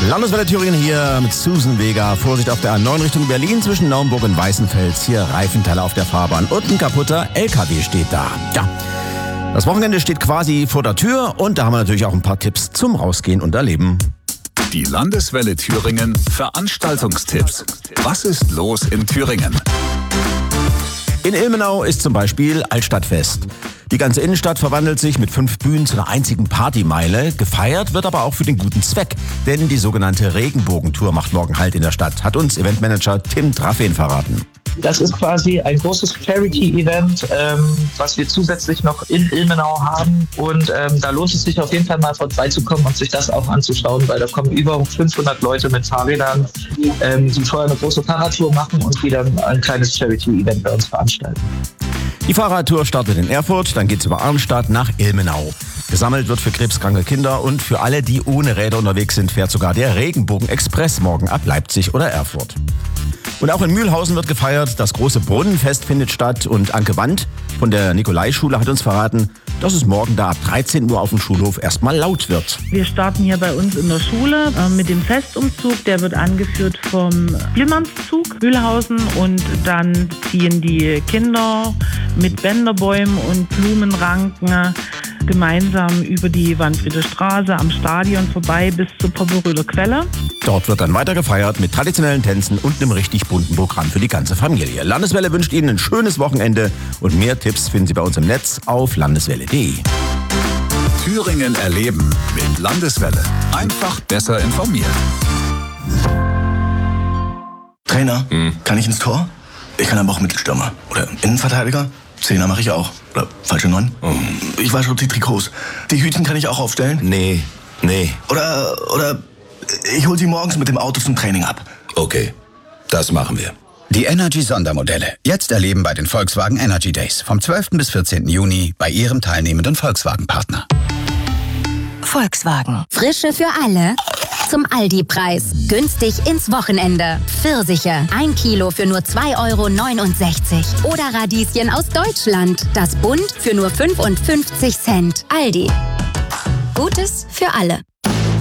Landeswelle Thüringen hier mit Susan Vega. Vorsicht auf der A9 Richtung Berlin zwischen Naumburg und Weißenfels. Hier Reifenteile auf der Fahrbahn und ein kaputter LKW steht da. Ja, das Wochenende steht quasi vor der Tür und da haben wir natürlich auch ein paar Tipps zum Rausgehen und Erleben. Die Landeswelle Thüringen Veranstaltungstipps. Was ist los in Thüringen? In Ilmenau ist zum Beispiel Altstadtfest. Die ganze Innenstadt verwandelt sich mit 5 Bühnen zu einer einzigen Partymeile. Gefeiert wird aber auch für den guten Zweck. Denn die sogenannte Regenbogentour macht morgen Halt in der Stadt, hat uns Eventmanager Tim Traffin verraten. Das ist quasi ein großes Charity-Event, was wir zusätzlich noch in Ilmenau haben. Und da lohnt es sich auf jeden Fall mal vorbeizukommen und sich das auch anzuschauen, weil da kommen über 500 Leute mit Fahrrädern, die vorher eine große Fahrradtour machen und die dann ein kleines Charity-Event bei uns veranstalten. Die Fahrradtour startet in Erfurt, dann geht's über Arnstadt nach Ilmenau. Gesammelt wird für krebskranke Kinder und für alle, die ohne Räder unterwegs sind, fährt sogar der Regenbogen-Express morgen ab Leipzig oder Erfurt. Und auch in Mühlhausen wird gefeiert, das große Brunnenfest findet statt und Anke Wandt von der Nikolaischule hat uns verraten, dass es morgen da ab 13 Uhr auf dem Schulhof erstmal laut wird. Wir starten hier bei uns in der Schule mit dem Festumzug, der wird angeführt vom Spielmannszug Mühlhausen und dann ziehen die Kinder mit Bänderbäumen und Blumenranken gemeinsam über die Wanfrieder Straße am Stadion vorbei bis zur Popperöder Quelle. Dort wird dann weiter gefeiert mit traditionellen Tänzen und einem richtig bunten Programm für die ganze Familie. Landeswelle wünscht Ihnen ein schönes Wochenende und mehr Tipps finden Sie bei uns im Netz auf landeswelle.de. Thüringen erleben mit Landeswelle. Einfach besser informiert. Trainer, kann ich ins Tor? Ich kann aber auch Mittelstürmer. Oder Innenverteidiger? Zehner mache ich auch. Oder falsche 9? Ich wasche auch die Trikots. Die Hütchen kann ich auch aufstellen? Nee. Oder ich hole sie morgens mit dem Auto zum Training ab. Okay, das machen wir. Die Energy-Sondermodelle. Jetzt erleben bei den Volkswagen Energy Days. Vom 12. bis 14. Juni bei Ihrem teilnehmenden Volkswagen-Partner. Volkswagen. Frische für alle. Zum Aldi-Preis. Günstig ins Wochenende. Pfirsiche. 1 Kilo für nur 2,69 €. Oder Radieschen aus Deutschland. Das Bund für nur 55 Cent. Aldi. Gutes für alle.